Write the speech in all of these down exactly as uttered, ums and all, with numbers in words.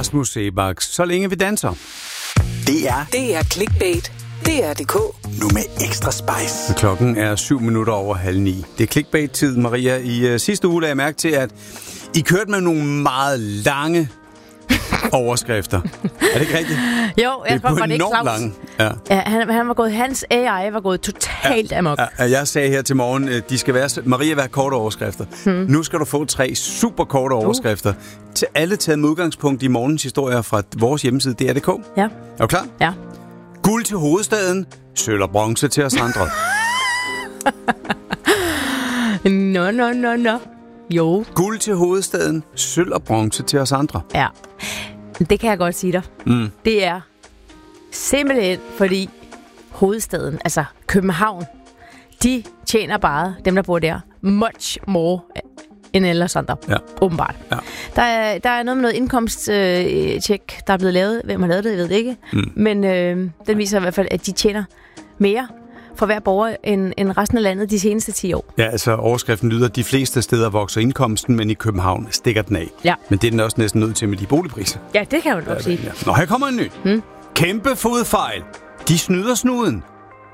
Rasmus Seebach, Så længe vi danser. Det er Det er Clickbait. Det er D K. Nu med ekstra spice. Klokken er syv minutter over halv ni. Det er clickbait-tid, Maria. I uh, sidste uge lagde jeg mærke til, at I kørte med nogle meget lange overskrifter. Er det ikke rigtigt? Jo, jeg tror, var det ikke Claus? Lange. Ja. Ja, han, han var gået, hans A I var gået totalt ja, amok. Ja, jeg sagde her til morgen, de skal være, Maria vil have korte overskrifter. Hmm. Nu skal du få tre super korte overskrifter. Uh. Til alle taget med udgangspunkt i morgens historier fra vores hjemmeside, D R punktum D K. Ja. Er du klar? Ja. Guld til hovedstaden, sølv og bronze til os andre. Nå, nå, nå, nå. Jo. Guld til hovedstaden, sølv og bronze til os andre. Ja. Det kan jeg godt sige dig. Mm. Det er simpelthen fordi hovedstaden, altså København, de tjener bare, dem der bor der, much more end ellers andre. Ja. Åbenbart. Ja. Der, er, der er noget med noget indkomsttjek, øh, der er blevet lavet. Hvem har lavet det, jeg ved det ikke. Mm. Men øh, den viser i hvert fald, at de tjener mere for hver borger end, end resten af landet de seneste ti år. Ja, altså overskriften lyder, de fleste steder vokser indkomsten, men i København stikker den af. Ja. Men det er den også næsten nødt til med de boligpriser. Ja, det kan man godt sige. Ja. Nå, her kommer en ny. Hmm? Kæmpe fodfejl. De snyder snuden.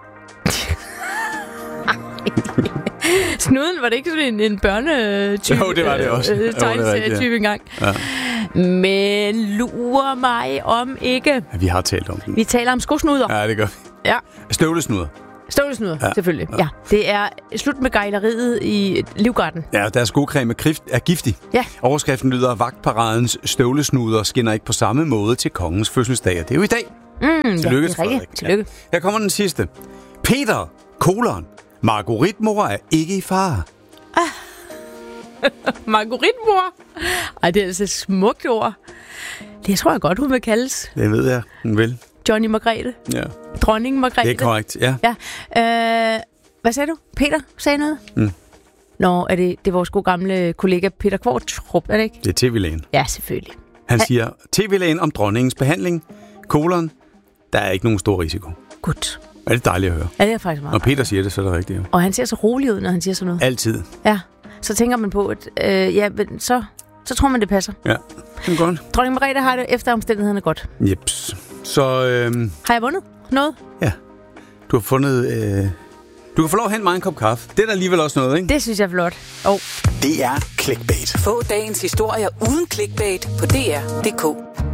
Snuden, var det ikke sådan en, en børnetype? Jo, det var det også. Øh, tegneserietype engang. Ja. Men lurer mig om ikke. Ja, vi har talt om den. Vi taler om skosnuder. Ja, det gør vi. Ja. Støvlesnuder. Støvlesnuder, ja. Selvfølgelig. Ja. Ja. Det er slut med gejleriet i Livgarden. Ja, deres skocreme er giftig. Ja. Overskriften lyder, vagtparadens støvlesnuder skinner ikke på samme måde til kongens fødselsdag. Det er jo i dag. Mm, Tillykke, ja, det er rigtigt. Tillykke. Ja. Her kommer den sidste. Peter, kolon. Marguerite-mor er ikke i fare. Ah. Marguerite-mor? Ej, det er altså et smukt ord. Det tror jeg godt, hun vil kaldes. Det ved jeg, hun vil. Johnny Margrethe. Ja. Dronning Margrethe. Det er korrekt, ja. Ja. Øh, hvad sagde du? Peter sagde noget? Mm. Nå, er det, det er vores gode gamle kollega Peter Kvartrup, er det ikke? Det er T V-lægen. Ja, selvfølgelig. Han siger, T V-lægen om dronningens behandling, kolon, der er ikke nogen stor risiko. Godt. Er det dejligt at høre? Ja, det er faktisk meget. Når Peter siger det, så er det rigtigt jo. Og han ser så rolig ud, når han siger sådan noget. Altid. Ja, så tænker man på, at øh, ja, men så, så tror man, det passer. Ja, det er godt. Dronning Margrethe har det efter omstændighederne godt. Jeps. Så, øhm, Har jeg vundet noget? ja. Du har fundet... Øh, du kan få lov at hente mig en kop kaffe. Det er der alligevel også noget, ikke? Det synes jeg er flot. Oh. Det er clickbait. Få dagens historier uden clickbait på D R punktum D K.